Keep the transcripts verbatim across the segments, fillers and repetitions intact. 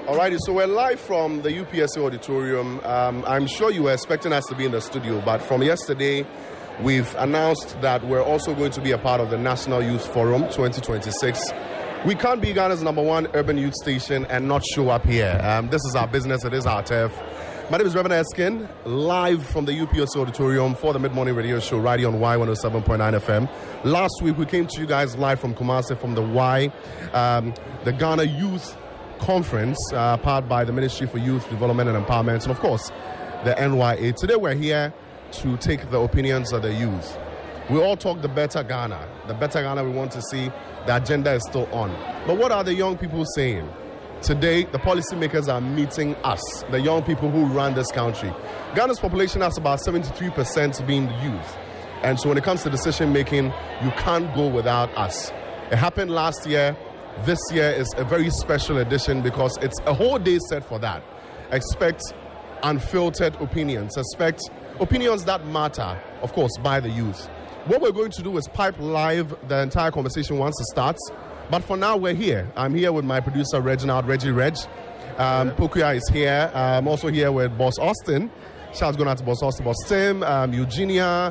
Alrighty, so we're live from the U P S A Auditorium. Um, I'm sure you were expecting us to be in the studio, but from yesterday, we've announced that we're also going to be a part of the National Youth Forum twenty twenty-six. We can't be Ghana's number one urban youth station and not show up here. Um, this is our business, it is our turf. My name is Reverend Eskin, live from the U P S A Auditorium for the Mid-Morning Radio Show, right here on Y one oh seven point nine F M. Last week, we came to you guys live from Kumasi from the Y, um, the Ghana Youth Conference, uh, powered by the Ministry for Youth Development and Empowerment, and of course, the N Y A. Today, we're here to take the opinions of the youth. We all talk the better Ghana, the better Ghana we want to see. The agenda is still on. But what are the young people saying? Today, the policymakers are meeting us, the young people who run this country. Ghana's population has about seventy-three percent being youth. And so when it comes to decision making, you can't go without us. It happened last year. This year is a very special edition because it's a whole day set for that. Expect unfiltered opinions. Expect opinions that matter, of course, by the youth. What we're going to do is pipe live the entire conversation once it starts. But for now, we're here. I'm here with my producer, Reginald, Reggie Reg. Um, Pokuya is here. I'm also here with Boss Austin. Shout going out to Boss Austin, Boss Tim, um, Eugenia,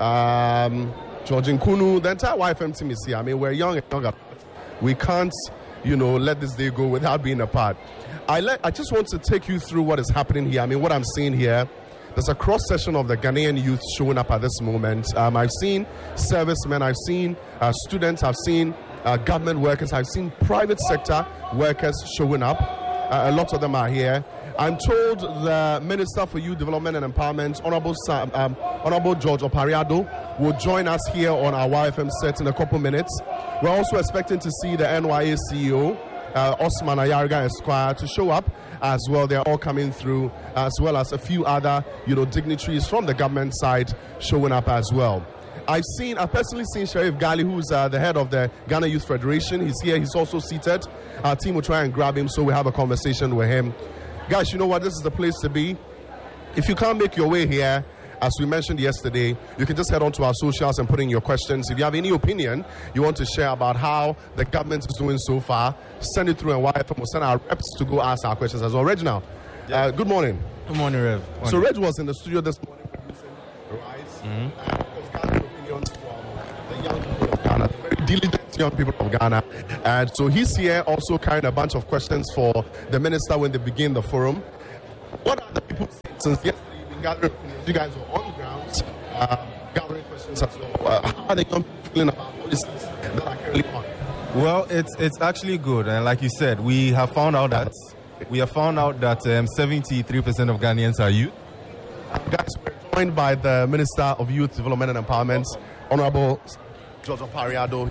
um, George Nkunu. The entire Y F M team is here. I mean, we're young and younger. We can't, you know, let this day go without being apart. I let, I just want to take you through what is happening here. I mean, what I'm seeing here, there's a cross-section of the Ghanaian youth showing up at this moment. Um, I've seen servicemen, I've seen uh, students, I've seen uh, government workers, I've seen private sector workers showing up. Uh, a lot of them are here. I'm told the Minister for Youth Development and Empowerment, Honorable, Sam, um, Honorable George Opariado, will join us here on our Y F M set in a couple minutes. We're also expecting to see the N Y A C E O, uh, Osman Ayarga Esquire, to show up as well. They're all coming through, as well as a few other, you know, dignitaries from the government side showing up as well. I've seen, I've personally seen Sheriff Gali, who's uh, the head of the Ghana Youth Federation. He's here, he's also seated. Our team will try and grab him so we have a conversation with him. Guys, you know what? This is the place to be. If you can't make your way here, as we mentioned yesterday, you can just head on to our socials and put in your questions. If you have any opinion you want to share about how the government is doing so far, send it through and Y F M will send our reps to go ask our questions as well. Reginald, yeah. uh, good morning. Good morning, Rev. Morning. So Reg was in the studio this morning producing Rise. Mm-hmm. And of course, gathering opinions from the young people of Ghana, the very diligent young people of Ghana. And so he's here also carrying a bunch of questions for the minister when they begin the forum. What are the people saying since yesterday you've been gathering opinions? You guys were on the ground, uh, gathering questions as well. Uh, how are the young people feeling about policies that are currently on? Well, it's it's actually good, and like you said, we have found out that we have found out that um, seventy-three percent of Ghanaians are youth. Uh, guys, we're joined by the Minister of Youth Development and Empowerment, Honorable George Opariado.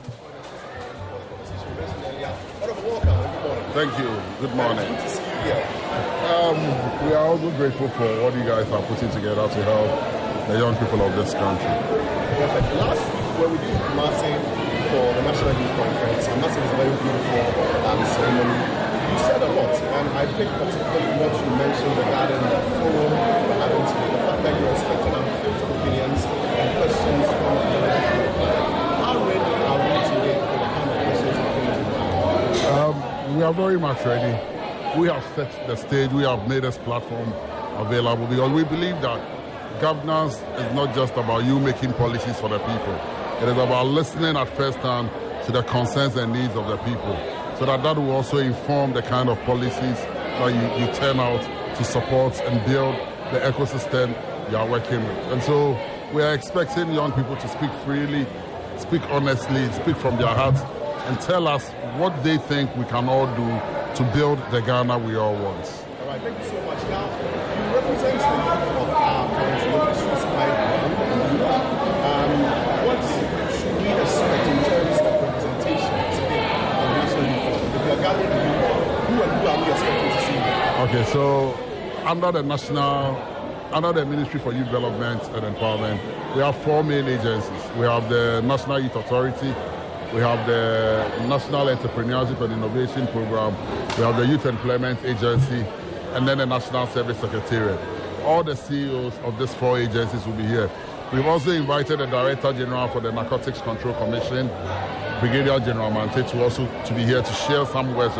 Thank you. Good morning. Um, we are also grateful for what you guys are putting together to help the young people of this country. Perfect. Last week, when we did Kumasi for the National Youth Conference, and Kumasi was a very beautiful um, ceremony. You said a lot, and I picked particularly what you mentioned regarding the forum we're having today, the fact that you're expecting unfiltered opinions and questions from the people. How ready are we today for the kind of questions and opinions we have? Um, we are very much ready. We have set the stage, we have made this platform available because we believe that governance is not just about you making policies for the people. It is about listening at first hand to the concerns and needs of the people, so that that will also inform the kind of policies that you, you turn out to support and build the ecosystem you are working with. And so we are expecting young people to speak freely, speak honestly, speak from their hearts, and tell us what they think we can all do to build the Ghana we all want. All right, thank you so much. Now, you represent the youth of our country, which is quite um, what should we expect in terms of representation today on the National Youth Forum? If we are gathering the youth, who and who are we expecting to see? Okay, so under the national, under the Ministry for Youth Development and Empowerment, we have four main agencies. We have the National Youth Authority, we have the National Entrepreneurship and Innovation Program, we have the Youth Employment Agency, and then the National Service Secretariat. All the C E Os of these four agencies will be here. We've also invited the Director General for the Narcotics Control Commission, Brigadier General Mante, to also to be here to share some words with us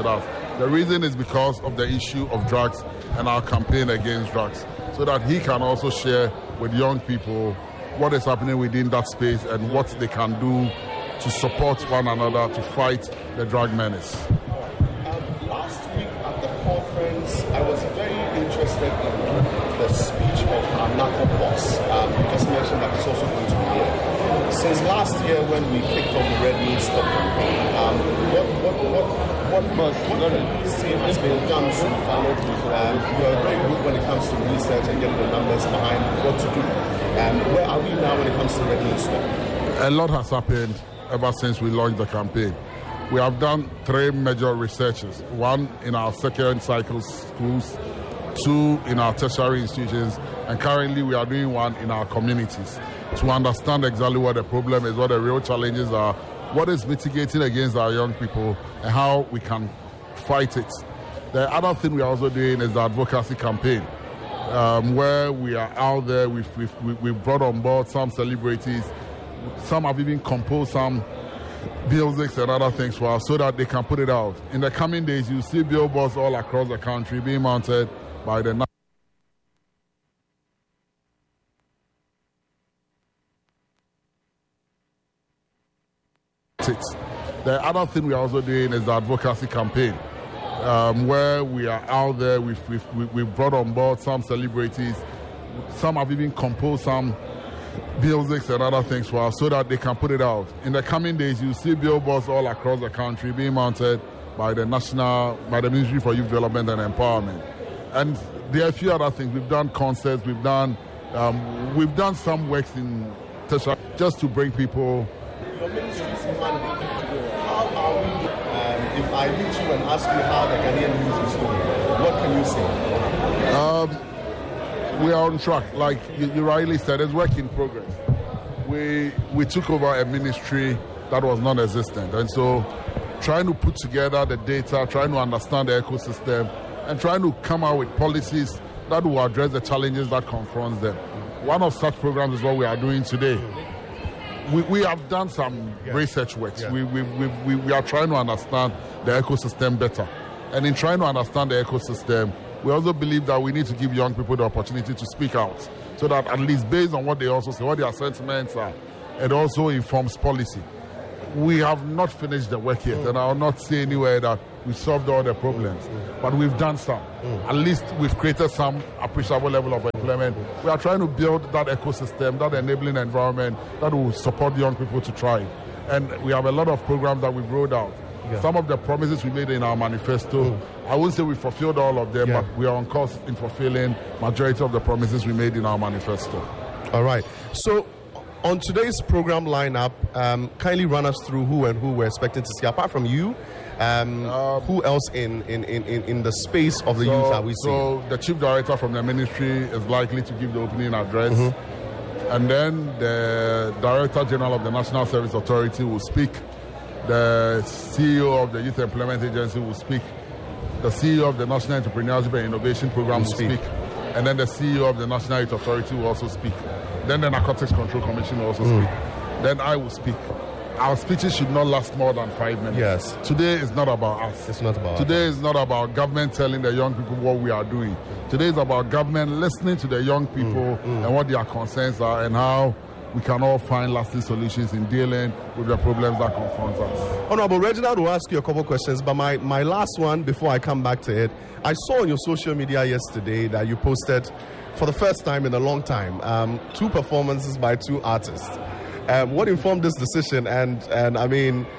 The reason is because of the issue of drugs and our campaign against drugs, so that he can also share with young people what is happening within that space and what they can do to support one another to fight the drug menace. Um, last week at the conference, I was very interested in the speech of our narco boss. Um, you just mentioned that it's also going to be here. Since last year when we kicked off the Red Meat Stop campaign, um, what, what, what, what, what, what can we say has been done so far? Um, you are very good when it comes to research and getting the numbers behind what to do. Um, where are we now when it comes to Red Meat Stop? A lot has happened ever since we launched the campaign. We have done three major researches, one in our second cycle schools, two in our tertiary institutions, and currently we are doing one in our communities to understand exactly what the problem is, what the real challenges are, what is mitigating against our young people, and how we can fight it. The other thing we are also doing is the advocacy campaign, um, where we are out there, we've, we've, we've brought on board some celebrities, some have even composed some music and other things for us so that they can put it out. In the coming days, you'll see billboards all across the country being mounted by the The other thing we are also doing is the advocacy campaign, um, where we are out there, we've, we've, we've brought on board some celebrities, some have even composed some music and other things for us so that they can put it out. In the coming days, you'll see billboards all across the country being mounted by the National, by the Ministry for Youth Development and Empowerment. And there are a few other things. We've done concerts, we've done, um, we've done some works in Tesha just to bring people. Your ministry's mandate, how are we, um, if I meet you and ask you how the Ghanaian youth is doing, what can you say? Um, we are on track. Like you, you rightly said, it's work in progress. We, we took over a ministry that was non-existent. And so trying to put together the data, trying to understand the ecosystem, and trying to come out with policies that will address the challenges that confront them. One of such programs is what we are doing today. We, we have done some yeah. research work. Yeah. We, we, we, we, we are trying to understand the ecosystem better. And in trying to understand the ecosystem, we also believe that we need to give young people the opportunity to speak out, so that at least based on what they also say, what their sentiments are, it also informs policy. We have not finished the work yet, mm. and I will not say anywhere that we solved all the problems, mm. but we've done some. Mm. At least we've created some appreciable level of employment. We are trying to build that ecosystem, that enabling environment that will support young people to thrive. And we have a lot of programs that we've rolled out. Yeah. Some of the promises we made in our manifesto, mm. I wouldn't say we fulfilled all of them, yeah. but we are on course in fulfilling majority of the promises we made in our manifesto. All right. So on today's program lineup, um, kindly run us through who and who we're expecting to see. Apart from you, um, um, who else in, in, in, in the space of the so, youth are we seeing? So the chief director from the ministry is likely to give the opening address. Mm-hmm. And then the director general of the National Service Authority will speak. The C E O of the Youth Employment Agency will speak. The C E O of the National Entrepreneurship and Innovation Program will, will speak. speak. And then the C E O of the National Youth Authority will also speak. Then the Narcotics Control Commission will also mm. speak. Then I will speak. Our speeches should not last more than five minutes. Yes. Today is not about us. It's not about Today us. is not about government telling the young people what we are doing. Today is about government listening to the young people mm. Mm. and what their concerns are and how we can all find lasting solutions in dealing with the problems that confront us. Honorable Reginald will ask you a couple questions, but my, my last one before I come back to it, I saw on your social media yesterday that you posted, for the first time in a long time, um, two performances by two artists. Um, what informed this decision? And, and I mean,